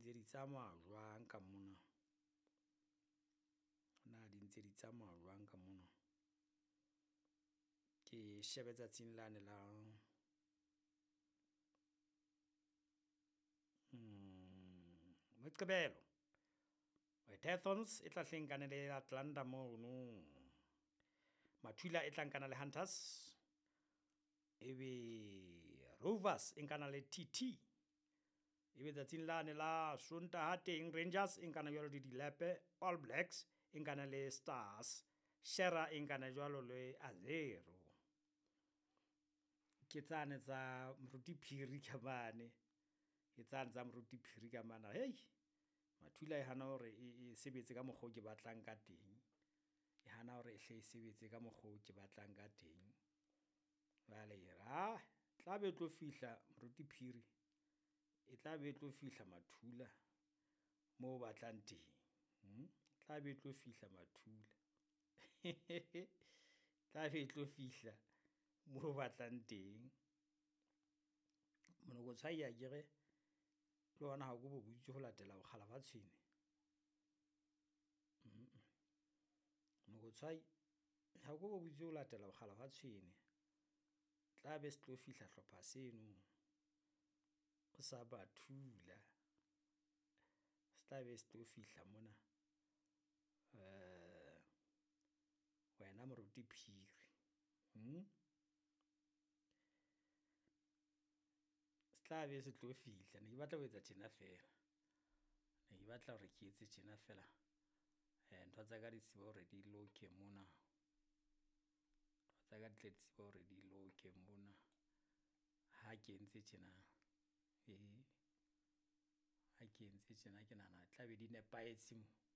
ntse di tsamaya jwang ka mona di ntse di tsamaya jwang ka mona ke shebe tsatsing lane la Moqebelo Marathons e tla hlenkana le Atlanta mono Mathula e tlankana le Hunters ebe Rovers e nkana le TT ebe tsatsing lane la Sontaha teng Rangers e nkana jwalo le Dilepe All Blacks e nkana le Stars Shera e nkana jwalo le Azero ke tsane tsa Moruti Phiri ka mane ke tsane tsa Moruti Phiri ka mana hey Mathula e hana hore e sebetse ka mokgwa ke batlang ka teng e hana hore e hle e sebetse ka mokgwa ke batlang ka teng vale tla be tlo fihla Moruti Phiri e tla be tlo fihla Mathula mo batlang teng tla be tlo fihla Mathula tla be tlo fihla mo batlang teng monoko tshwaiya kere le ona ha go bo butse ho latela bokgala ba tshwene monoko tshwai ha go bo butse ho latela bokgala ba tshwene tla be se tlo fihla hlopha seno o sa Mathula se tla be se tlo fihla mona wena Moruti Phiri se tla be se tlo fihla ne ke batla ho etsa tjena fela ne ke batla hore ke etse tjena fela ntho tsa ka di tseba hore di loke mona ntho tsa ka di tle di tseba hore di loke mona ha ke entse tjena ha ke entse tjena ke nahana tla be di nepaetse mo